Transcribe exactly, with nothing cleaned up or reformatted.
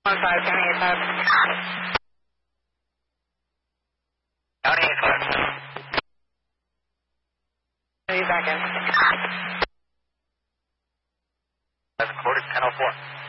one five, county eight five. County eight five. Are you back in? That's quarter ten oh four.